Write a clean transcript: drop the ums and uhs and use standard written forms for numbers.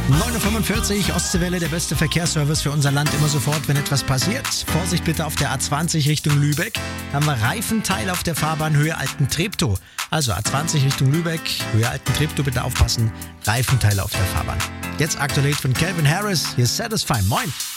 9:45 Uhr, Ostseewelle, der beste Verkehrsservice für unser Land immer sofort, wenn etwas passiert. Vorsicht bitte auf der A20 Richtung Lübeck. Da haben wir Reifenteil auf der Fahrbahn Höhe Alten-Treptow. Also A20 Richtung Lübeck, Höhe Alten-Treptow, bitte aufpassen. Reifenteile auf der Fahrbahn. Jetzt aktuell von Calvin Harris, hier ist Satisfy. Moin!